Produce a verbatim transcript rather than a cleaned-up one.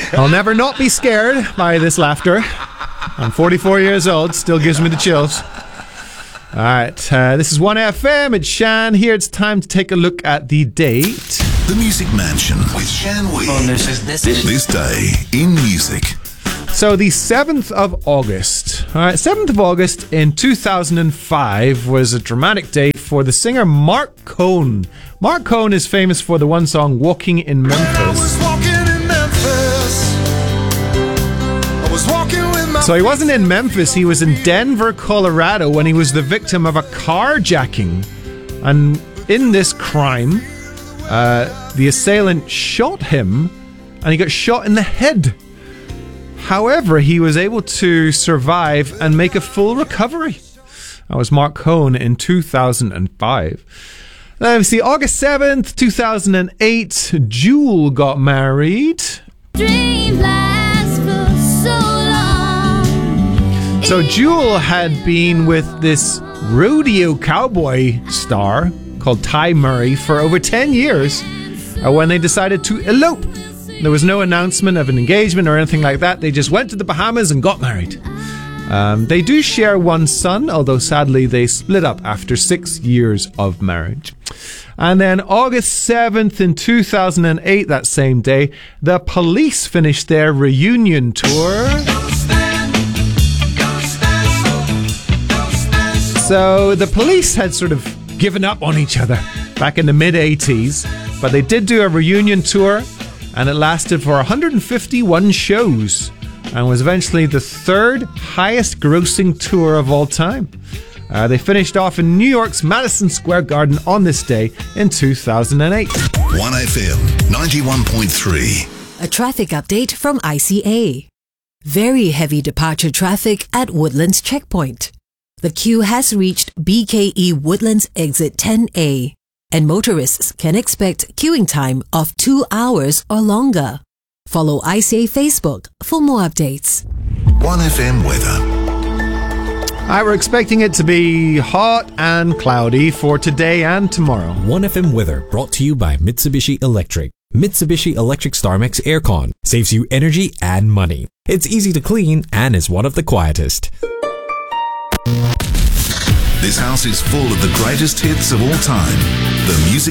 I'll never not be scared by this laughter. I'm forty-four years old, still gives me the chills. All right, uh, this is one F M. It's Shan here. It's time to take a look at the date. The Music Mansion with Shan Wee. Oh, this is this. This day in music. So the seventh of August. All right, seventh of August in two thousand five was a dramatic day for the singer Mark Cohn. Mark Cohn is famous for the one song Walking in Memphis. I was walking in Memphis. I was walking with my So he wasn't in Memphis, he was in Denver, Colorado when he was the victim of a carjacking. And in this crime, uh, the assailant shot him and he got shot in the head. However, he was able to survive and make a full recovery. That was Mark Cohn in two thousand five. Let me see, August seventh, two thousand eight, Jewel got married. Dream lasts for so long. So Jewel had been with this rodeo cowboy star called Ty Murray for over ten years uh, when they decided to elope. There was no announcement of an engagement or anything like that. They just went to the Bahamas and got married. Um, they do share one son, although sadly they split up after six years of marriage. And then August seventh in two thousand eight, that same day, the Police finished their reunion tour. So the Police had sort of given up on each other back in the mid-eighties, but they did do a reunion tour, and it lasted for one hundred fifty-one shows and was eventually the third highest grossing tour of all time. Uh, they finished off in New York's Madison Square Garden on this day in two thousand eight. one F M ninety-one point three. A traffic update from I C A. Very heavy departure traffic at Woodlands Checkpoint. The queue has reached B K E Woodlands Exit ten A, and motorists can expect queuing time of two hours or longer. Follow I C A Facebook for more updates. one F M weather. I were expecting it to be hot and cloudy for today and tomorrow. one F M weather brought to you by Mitsubishi Electric. Mitsubishi Electric StarMax Aircon saves you energy and money. It's easy to clean and is one of the quietest. This house is full of the greatest hits of all time. The music